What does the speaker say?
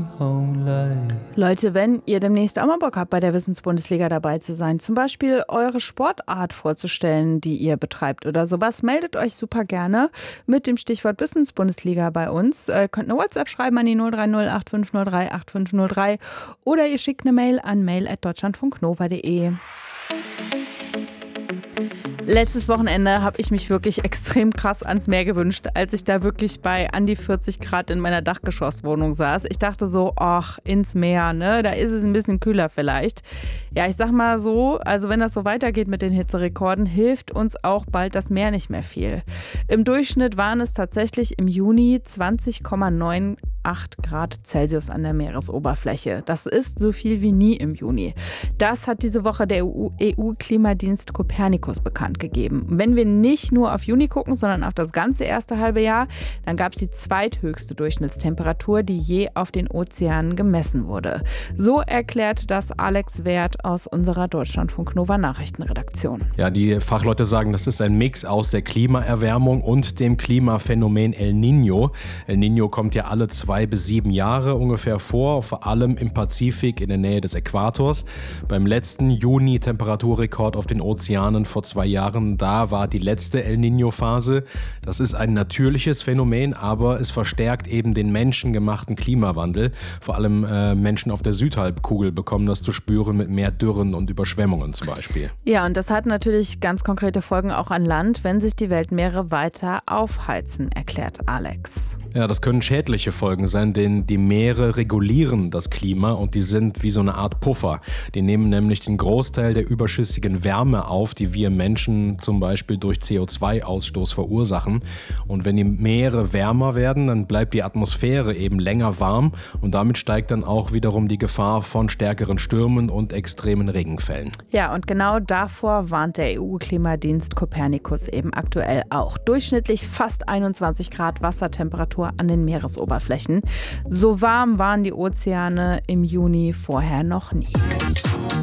Leute, wenn ihr demnächst auch mal Bock habt, bei der Wissensbundesliga dabei zu sein, zum Beispiel eure Sportart vorzustellen, die ihr betreibt oder sowas, meldet euch super gerne mit dem Stichwort Wissensbundesliga bei uns. Ihr könnt eine WhatsApp schreiben an die 030 8503 8503 oder ihr schickt eine Mail an mail@deutschlandfunknova.de. Letztes Wochenende habe ich mich wirklich extrem krass ans Meer gewünscht, als ich da wirklich bei an die 40 Grad in meiner Dachgeschosswohnung saß. Ich dachte so, ach, ins Meer, ne? Da ist es ein bisschen kühler vielleicht. Ja, ich sag mal so, also wenn das so weitergeht mit den Hitzerekorden, hilft uns auch bald das Meer nicht mehr viel. Im Durchschnitt waren es tatsächlich im Juni 20,98 Grad Celsius an der Meeresoberfläche. Das ist so viel wie nie im Juni. Das hat diese Woche der EU-Klimadienst Copernicus bekannt gegeben. Wenn wir nicht nur auf Juni gucken, sondern auf das ganze erste halbe Jahr, dann gab es die zweithöchste Durchschnittstemperatur, die je auf den Ozeanen gemessen wurde. So erklärt das Alex Wert aus unserer Deutschlandfunk Nova Nachrichtenredaktion. Ja, die Fachleute sagen, das ist ein Mix aus der Klimaerwärmung und dem Klimaphänomen El Niño. El Niño kommt ja alle 2 bis 7 Jahre ungefähr vor, vor allem im Pazifik in der Nähe des Äquators. Beim letzten Juni-Temperaturrekord auf den Ozeanen vor 2 Jahren, da war die letzte El Niño-Phase. Das ist ein natürliches Phänomen, aber es verstärkt eben den menschengemachten Klimawandel. Vor allem Menschen auf der Südhalbkugel bekommen das zu spüren mit mehr Dürren und Überschwemmungen zum Beispiel. Ja, und das hat natürlich ganz konkrete Folgen auch an Land, wenn sich die Weltmeere weiter aufheizen, erklärt Alex. Ja, das können schädliche Folgen sein, denn die Meere regulieren das Klima und die sind wie so eine Art Puffer. Die nehmen nämlich den Großteil der überschüssigen Wärme auf, die wir Menschen zum Beispiel durch CO2-Ausstoß verursachen. Und wenn die Meere wärmer werden, dann bleibt die Atmosphäre eben länger warm und damit steigt dann auch wiederum die Gefahr von stärkeren Stürmen und extremen Regenfällen. Ja, und genau davor warnt der EU-Klimadienst Copernicus eben aktuell auch. Durchschnittlich fast 21 Grad Wassertemperatur an den Meeresoberflächen. So warm waren die Ozeane im Juni vorher noch nie.